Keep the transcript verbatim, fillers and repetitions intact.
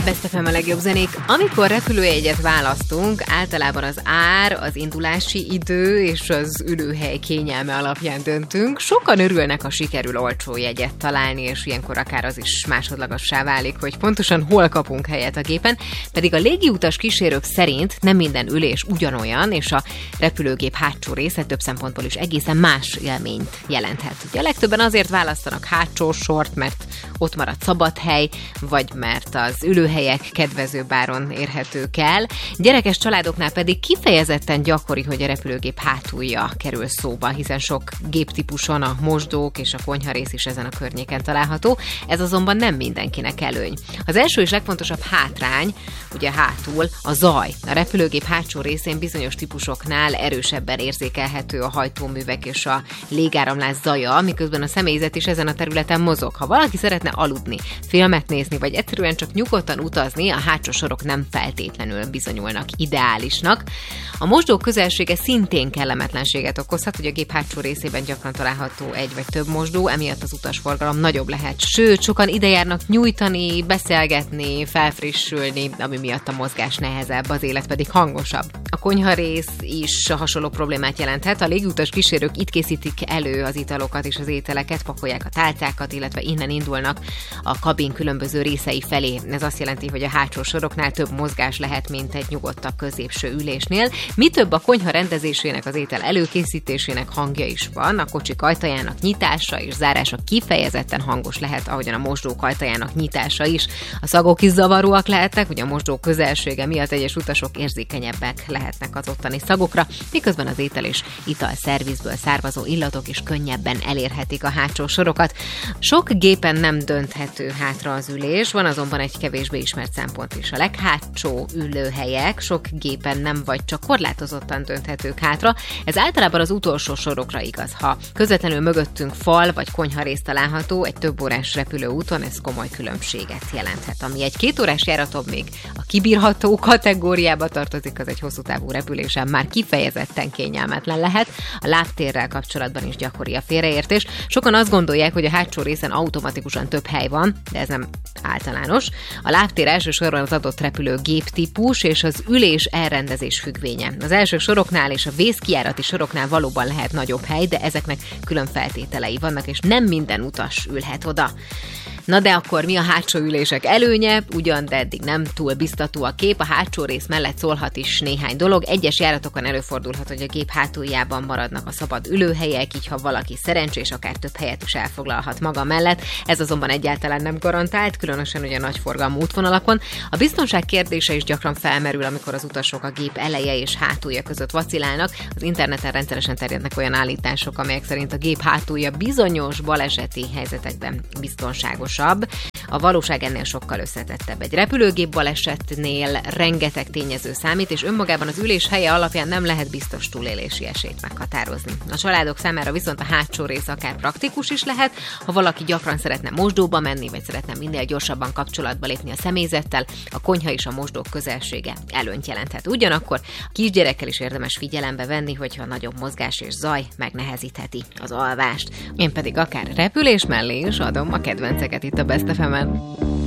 Best ef em a legjobb zenék. Amikor repülőjegyet választunk, általában az ár, az indulási idő és az ülőhely kényelme alapján döntünk. Sokan örülnek, ha sikerül olcsó jegyet találni, és ilyenkor akár az is másodlagossá válik, hogy pontosan hol kapunk helyet a gépen, pedig a légiutas kísérők szerint nem minden ülés ugyanolyan, és a repülőgép hátsó része több szempontból is egészen más élményt jelenthet. Ugye a legtöbben azért választanak hátsó sort, mert ott marad szabad hely, vagy mert az ülőhelyek kedvezőbb áron érhetők el. Gyerekes családoknál pedig kifejezetten gyakori, hogy a repülőgép hátulja kerül szóba, hiszen sok géptípuson a mosdók és a konyharész is ezen a környéken található. Ez azonban nem mindenkinek előny. Az első és legfontosabb hátrány, ugye hátul, a zaj. A repülőgép hátsó részén bizonyos típusoknál erősebben érzékelhető a hajtóművek és a légáramlás zaja, miközben a személyzet is ezen a területen mozog. Ha valaki szeretne aludni, filmet nézni, vagy egyszerűen csak nyugodtan utazni, a hátsó sorok nem feltétlenül bizonyulnak ideálisnak. A mosdók közelsége szintén kellemetlenséget okozhat, hogy a gép hátsó részében gyakran található egy vagy több mosdó, emiatt az utasforgalom nagyobb lehet. Sőt, sokan ide járnak nyújtani, beszélgetni, felfrissülni, ami miatt a mozgás nehezebb, az élet pedig hangosabb. A konyharész is hasonló problémát jelenthet. A légiutas kísérők itt készítik elő az italokat és az ételeket, pakolják a tálcákat, illetve innen indulnak a kabin különböző részei felé. Ez azt jelenti, hogy a hátsó soroknál több mozgás lehet, mint egy nyugodtabb középső ülésnél. Mi több, a konyha rendezésének, az étel előkészítésének hangja is van. A kocsik ajtajának nyitása és zárása kifejezetten hangos lehet, ahogyan a mosdók ajtajának nyitása is. A szagok is zavaróak lehetnek, hogy a mosdó közelsége miatt egyes utasok érzékenyebbek lehetnek az ottani szagokra, miközben az étel és ital szervizből származó illatok is könnyebben elérhetik a hátsó sorokat. Sok gépen nem dönthető hátra az ülés, van azonban egy kevésbé ismert szempont is. A leghátsó ülőhelyek sok gépen nem vagy csak korlátozottan dönthetők hátra, ez általában az utolsó sorokra igaz. Ha közvetlenül mögöttünk fal vagy konyharész található, egy több órás repülőúton ez komoly különbséget jelenthet. Ami egy két órás járaton még a kibírható kategóriába tartozik, az egy hosszú távú repülésen már kifejezetten kényelmetlen lehet. A lábtérrel kapcsolatban is gyakori a félreértés. Sokan azt gondolják, hogy a hátsó részen automatikusan több hely van, de ez nem általános. A lábtér elsősorban az adott repülő géptípus és az ülés elrendezés függvénye. Az első soroknál és a vészkijárati soroknál valóban lehet nagyobb hely, de ezeknek külön feltételei vannak, és nem minden utas ülhet oda. Na de akkor mi a hátsó ülések előnye? Ugyan, de eddig nem túl biztató a kép, a hátsó rész mellett szólhat is néhány dolog. Egyes járatokon előfordulhat, hogy a gép hátuljában maradnak a szabad ülőhelyek, így ha valaki szerencsés, akár több helyet is elfoglalhat maga mellett. Ez azonban egyáltalán nem garantált, különösen ugye nagyforgalmú útvonalakon. A biztonság kérdése is gyakran felmerül, amikor az utasok a gép eleje és hátulja között vacilálnak. Az interneten rendszeresen terjednek olyan állítások, amelyek szerint a gép hátulja bizonyos baleseti helyzetekben biztonságos. A valóság ennél sokkal összetettebb. Egy repülőgép balesetnél rengeteg tényező számít, és önmagában az ülés helye alapján nem lehet biztos túlélési esélyt meghatározni. A családok számára viszont a hátsó rész akár praktikus is lehet, ha valaki gyakran szeretne mosdóba menni, vagy szeretne minél gyorsabban kapcsolatba lépni a személyzettel, a konyha és a mosdók közelsége előnyt jelenthet. Ugyanakkor a kisgyerekkel is érdemes figyelembe venni, hogyha nagyobb mozgás és zaj megnehezítheti az alvást. Én pedig akár repülés mellé is adom a kedvenceket itt a Best ef emen.